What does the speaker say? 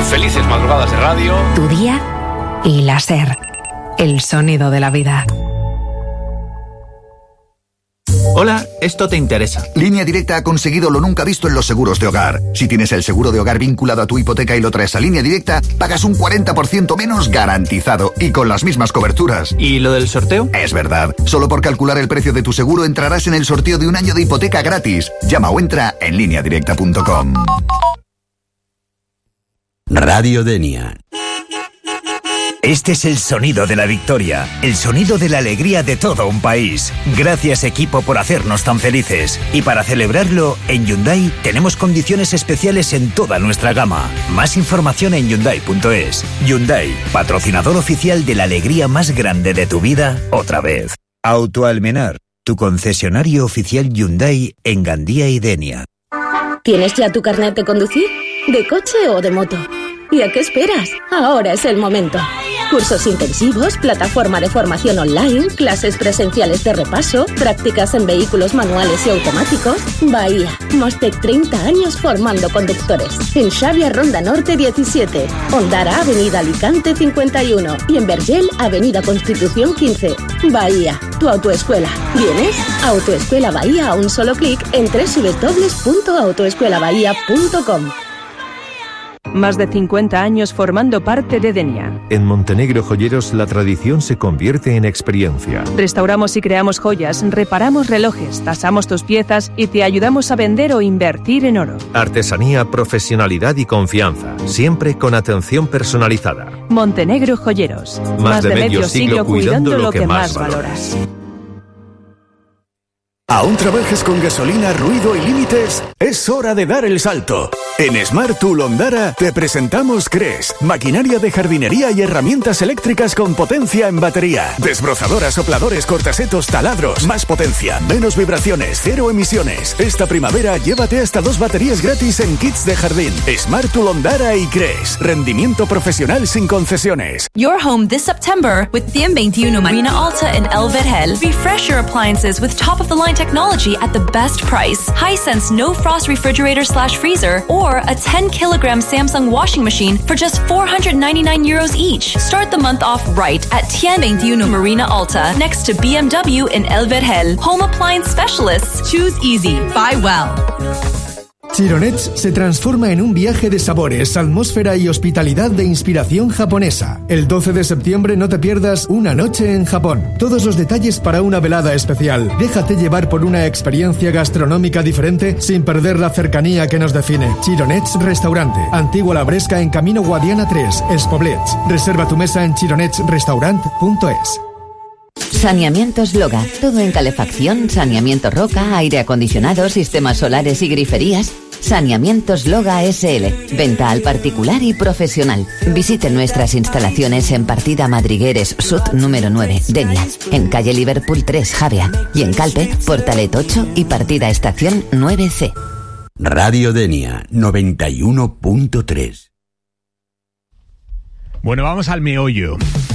Felices madrugadas de radio. Tu día y la SER. El sonido de la vida. Hola, esto te interesa. Línea Directa ha conseguido lo nunca visto en los seguros de hogar. Si tienes el seguro de hogar vinculado a tu hipoteca y lo traes a Línea Directa, pagas un 40% menos garantizado y con las mismas coberturas. ¿Y lo del sorteo? Es verdad. Solo por calcular el precio de tu seguro entrarás en el sorteo de un año de hipoteca gratis. Llama o entra en lineadirecta.com. Radio Denia. Este es el sonido de la victoria, el sonido de la alegría de todo un país. Gracias, equipo, por hacernos tan felices. Y para celebrarlo, en Hyundai tenemos condiciones especiales en toda nuestra gama. Más información en Hyundai.es. Hyundai, patrocinador oficial de la alegría más grande de tu vida, otra vez. Auto Almenar, tu concesionario oficial Hyundai en Gandía y Denia. ¿Tienes ya tu carnet de conducir? ¿De coche o de moto? ¿Y a qué esperas? Ahora es el momento. Cursos intensivos, plataforma de formación online, clases presenciales de repaso, prácticas en vehículos manuales y automáticos. Bahía, Mostec 30 años formando conductores. En Xavia Ronda Norte 17, Ondara Avenida Alicante 51 y en Vergel Avenida Constitución 15. Bahía, tu autoescuela. ¿Vienes? Autoescuela Bahía a un solo clic en www.autoescuelabahía.com. Más de 50 años formando parte de Denia. En Montenegro Joyeros la tradición se convierte en experiencia. Restauramos y creamos joyas, reparamos relojes, tasamos tus piezas y te ayudamos a vender o invertir en oro. Artesanía, profesionalidad y confianza, siempre con atención personalizada. Montenegro Joyeros. Más de medio siglo cuidando lo que más valoras. ¿Aún trabajas con gasolina, ruido y límites? Es hora de dar el salto. En Smart Tool Ondara te presentamos CRES, maquinaria de jardinería y herramientas eléctricas con potencia en batería. Desbrozadoras, sopladores, cortasetos, taladros, más potencia, menos vibraciones, cero emisiones. Esta primavera llévate hasta 2 baterías gratis en kits de jardín. Smart Tool Ondara y CRES, rendimiento profesional sin concesiones. Your home this September with 121 Marina Alta in El Vergel. Refresh your appliances with top-of-the-line technology at the best price. Hisense No Frost refrigerator/freezer or a 10-kilogram Samsung washing machine for just €499 each. Start the month off right at 121 Marina Alta, next to BMW in El Vergel. Home appliance specialists. Choose easy. Buy well. Chironets se transforma en un viaje de sabores, atmósfera y hospitalidad de inspiración japonesa. El 12 de septiembre no te pierdas una noche en Japón. Todos los detalles para una velada especial. Déjate llevar por una experiencia gastronómica diferente sin perder la cercanía que nos define. Chironets Restaurante, Antigua La Bresca en Camino Guadiana 3, Els Poblets. Reserva tu mesa en chironetsrestaurant.es. Saneamientos Loga. Todo en calefacción, saneamiento roca, aire acondicionado, sistemas solares y griferías. Saneamientos Loga SL. Venta al particular y profesional. Visite nuestras instalaciones en Partida Madrigueres Sud número 9, Denia. En calle Liverpool 3, Javea. Y en Calpe, Portalet 8 y Partida Estación 9C. Radio Denia 91.3. Bueno, vamos al meollo.